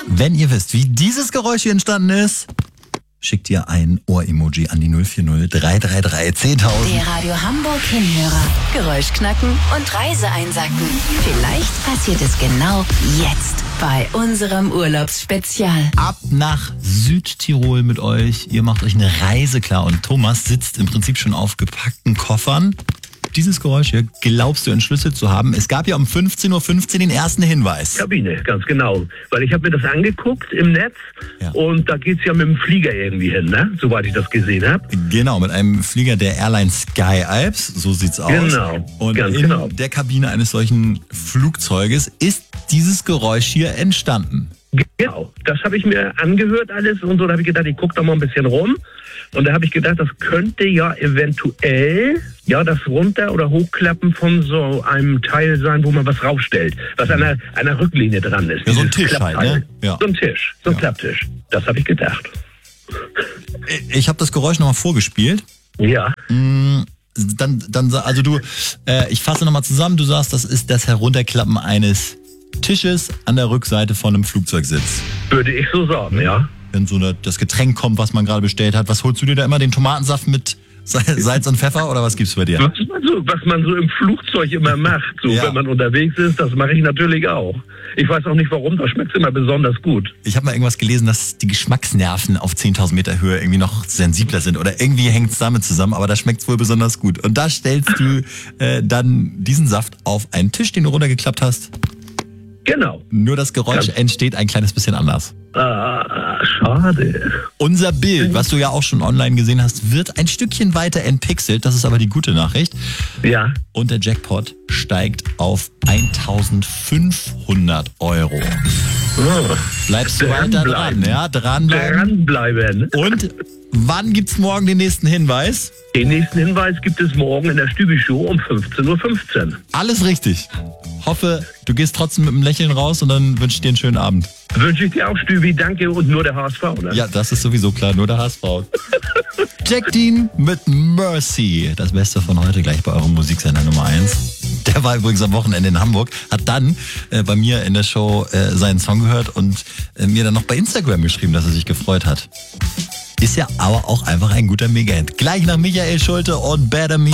Wenn ihr wisst, wie dieses Geräusch hier entstanden ist, schickt ihr ein Ohr-Emoji an die 040 333 10.000. Der Radio Hamburg Hinhörer. Geräusch knacken und Reise einsacken. Vielleicht passiert es genau jetzt bei unserem Urlaubsspezial. Ab nach Südtirol mit euch. Ihr macht euch eine Reise klar und Thomas sitzt im Prinzip schon auf gepackten Koffern. Dieses Geräusch hier glaubst du entschlüsselt zu haben. Es gab ja um 15.15 Uhr den ersten Hinweis. Kabine, ganz genau. Weil ich habe mir das angeguckt im Netz und da geht's ja mit dem Flieger irgendwie hin, ne? Soweit ich das gesehen habe. Genau, mit einem Flieger der Airline Sky Alps, so sieht's aus. Genau, und ganz in genau. der Kabine eines solchen Flugzeuges ist dieses Geräusch hier entstanden. Genau, das habe ich mir angehört alles und so. Da habe ich gedacht, ich gucke da mal ein bisschen rum. Und da habe ich gedacht, das könnte ja eventuell das Runter- oder Hochklappen von so einem Teil sein, wo man was raufstellt, was an einer Rücklinie dran ist. Ja, so ein Dieses Tisch halt, ne? Ja. So ein Tisch, so ein Klapptisch. Das habe ich gedacht. Ich habe das Geräusch nochmal vorgespielt. Ja. Ich fasse nochmal zusammen. Du sagst, das ist das Herunterklappen eines Tisches an der Rückseite von einem Flugzeugsitz. Würde ich so sagen, ja. Wenn das Getränk kommt, was man gerade bestellt hat, was holst du dir da immer? Den Tomatensaft mit Salz und Pfeffer oder was gibt's bei dir? Was man so im Flugzeug immer macht, wenn man unterwegs ist, das mache ich natürlich auch. Ich weiß auch nicht warum, da schmeckt es immer besonders gut. Ich habe mal irgendwas gelesen, dass die Geschmacksnerven auf 10.000 Meter Höhe irgendwie noch sensibler sind oder irgendwie hängt es damit zusammen, aber da schmeckt es wohl besonders gut. Und da stellst du dann diesen Saft auf einen Tisch, den du runtergeklappt hast. Genau. Nur das Geräusch entsteht ein kleines bisschen anders. Schade. Unser Bild, was du ja auch schon online gesehen hast, wird ein Stückchen weiter entpixelt. Das ist aber die gute Nachricht. Ja. Und der Jackpot steigt auf 1.500 €. Bleibst du weiter dran? Ja, dranbleiben. Und wann gibt's morgen den nächsten Hinweis? Den nächsten Hinweis gibt es morgen in der Stübi-Show um 15.15 Uhr. Alles richtig. Hoffe, du gehst trotzdem mit einem Lächeln raus und dann wünsche ich dir einen schönen Abend. Wünsche ich dir auch, Stübi. Danke und nur der HSV, oder? Ja, das ist sowieso klar, nur der HSV. Jack Dean mit Mercy. Das Beste von heute gleich bei eurem Musiksender Nummer 1. Der war übrigens am Wochenende in Hamburg, hat dann bei mir in der Show seinen Song gehört und mir dann noch bei Instagram geschrieben, dass er sich gefreut hat. Ist ja aber auch einfach ein guter Mega-Hit. Gleich nach Michael Schulte und Better Me.